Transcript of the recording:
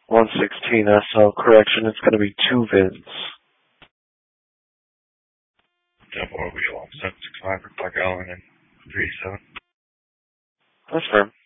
116 SL. Correction, it's going to be 2 VINs. Double wheel 765 for Clark Allen and 37. That's firm.